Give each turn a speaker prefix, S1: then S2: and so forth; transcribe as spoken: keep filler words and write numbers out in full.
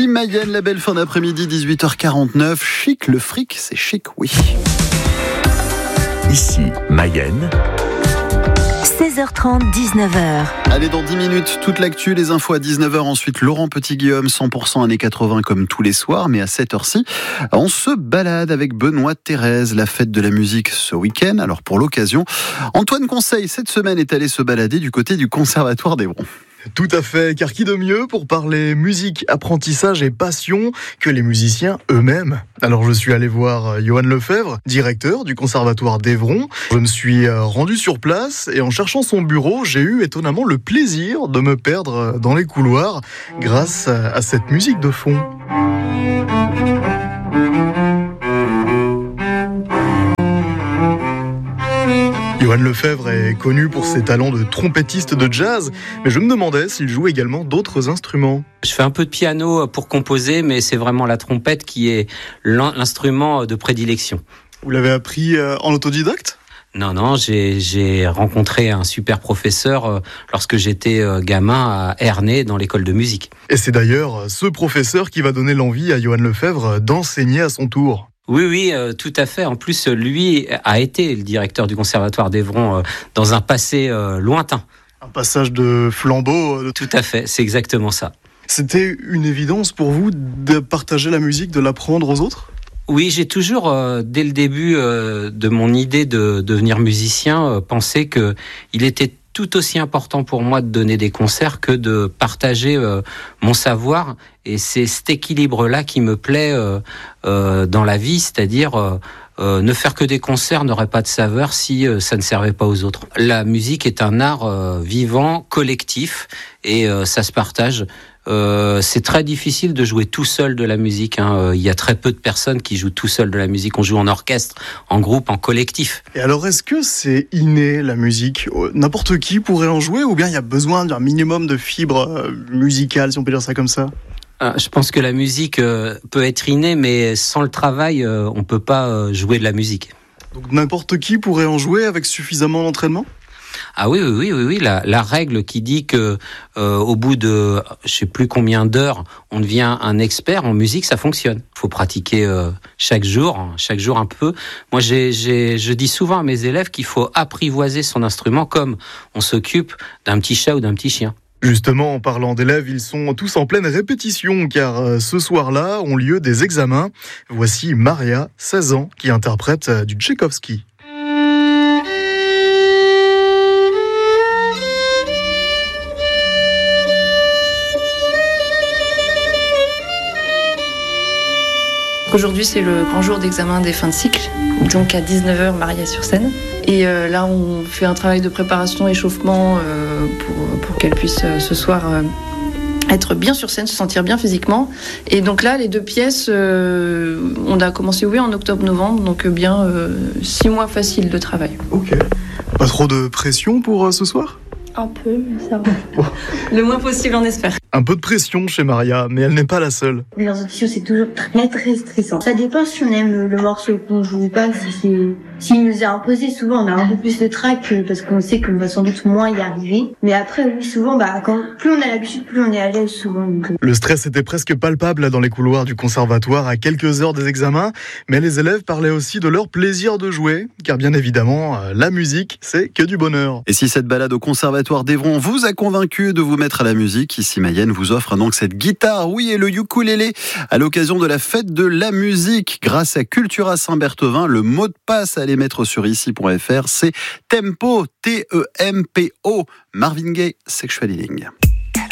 S1: Ici Mayenne, la belle fin d'après-midi, dix-huit heures quarante-neuf. Chic, le fric, c'est chic, oui.
S2: Ici Mayenne.
S3: seize heures trente, dix-neuf heures.
S1: Allez, dans dix minutes, toute l'actu, les infos à dix-neuf heures. Ensuite, Laurent Petit-Guillaume, cent pour cent années quatre-vingts comme tous les soirs. Mais à cette heure-ci, on se balade avec Benoît Thérèse, la fête de la musique ce week-end. Alors pour l'occasion, Antoine Conseil, cette semaine, est allé se balader du côté du Conservatoire d'Évron.
S4: Tout à fait, car qui de mieux pour parler musique, apprentissage et passion que les musiciens eux-mêmes. Alors je suis allé voir Johan Lefebvre, directeur du Conservatoire d'Évron. Je me suis rendu sur place et en cherchant son bureau, j'ai eu étonnamment le plaisir de me perdre dans les couloirs grâce à cette musique de fond. Johan Lefebvre est connu pour ses talents de trompettiste de jazz, mais je me demandais s'il joue également d'autres instruments.
S5: Je fais un peu de piano pour composer, mais c'est vraiment la trompette qui est l'instrument de prédilection.
S4: Vous l'avez appris en autodidacte ?
S5: Non, non, j'ai, j'ai rencontré un super professeur lorsque j'étais gamin à Ernée, dans l'école de musique.
S4: Et c'est d'ailleurs ce professeur qui va donner l'envie à Johan Lefebvre d'enseigner à son tour.
S5: Oui, oui, euh, tout à fait. En plus, lui a été le directeur du Conservatoire d'Évron euh, dans un passé euh, lointain.
S4: Un passage de flambeau. De...
S5: Tout à fait, c'est exactement ça.
S4: C'était une évidence pour vous de partager la musique, de l'apprendre aux autres ?
S5: Oui, j'ai toujours, euh, dès le début euh, de mon idée de devenir musicien, euh, pensé que il était tout aussi important pour moi de donner des concerts que de partager euh, mon savoir. Et c'est cet équilibre-là qui me plaît euh, euh, dans la vie, c'est-à-dire euh, euh, ne faire que des concerts n'aurait pas de saveur si euh, ça ne servait pas aux autres. La musique est un art euh, vivant, collectif, et euh, ça se partage. Euh, c'est très difficile de jouer tout seul de la musique, hein. Il y a très peu de personnes qui jouent tout seul de la musique. On joue en orchestre, en groupe, en collectif.
S4: Et alors, est-ce que c'est inné, la musique ? N'importe qui pourrait en jouer, ou bien il y a besoin d'un minimum de fibres musicales, si on peut dire ça comme ça ?
S5: Je pense que la musique peut être innée, mais sans le travail, on ne peut pas jouer de la musique.
S4: Donc n'importe qui pourrait en jouer avec suffisamment d'entraînement ?
S5: Ah oui, oui, oui, oui, oui. La, la règle qui dit que euh, au bout de je sais plus combien d'heures, on devient un expert en musique, ça fonctionne. Il faut pratiquer euh, chaque jour, chaque jour un peu. Moi, j'ai, j'ai, je dis souvent à mes élèves qu'il faut apprivoiser son instrument comme on s'occupe d'un petit chat ou d'un petit chien.
S4: Justement, en parlant d'élèves, ils sont tous en pleine répétition, car euh, ce soir-là ont lieu des examens. Voici Maria, seize ans, qui interprète euh, du Tchaïkovski.
S6: Aujourd'hui, c'est le grand jour d'examen des fins de cycle, donc à dix-neuf heures, Maria sur scène. Et euh, là, on fait un travail de préparation, échauffement euh, pour, pour qu'elle puisse euh, ce soir euh, être bien sur scène, se sentir bien physiquement. Et donc là, les deux pièces, euh, on a commencé oui en octobre-novembre, donc bien euh, six mois faciles de travail.
S4: Ok. Pas trop de pression pour euh, ce soir ?
S6: Un peu, mais ça va. Le moins possible, on espère.
S4: Un peu de pression chez Maria, mais elle n'est pas la seule.
S7: Les auditions, c'est toujours très très stressant. Ça dépend si on aime le morceau qu'on joue ou pas. Si c'est, s'il nous est imposé, souvent on a un peu plus de trac parce qu'on sait qu'on va sans doute moins y arriver. Mais après, oui, souvent, bah, quand plus on a l'habitude, plus on est à l'aise souvent. Donc...
S4: Le stress était presque palpable dans les couloirs du conservatoire à quelques heures des examens, mais les élèves parlaient aussi de leur plaisir de jouer, car bien évidemment, la musique, c'est que du bonheur.
S1: Et si cette balade au conservatoire d'Évron vous a convaincu de vous mettre à la musique, ici Mayenne vous offre donc cette guitare, oui, et le ukulélé à l'occasion de la fête de la musique. Grâce à Cultura Saint-Berthevin, le mot de passe à aller mettre sur ici point f r, c'est Tempo, T E M P O. Marvin Gaye, Sexual Healing.